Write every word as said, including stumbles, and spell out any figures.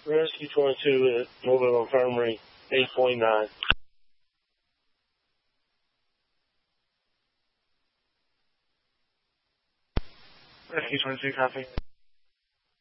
Rescue twenty-two at Mobile Infirmary, eight point nine. Rescue twenty-two, copy.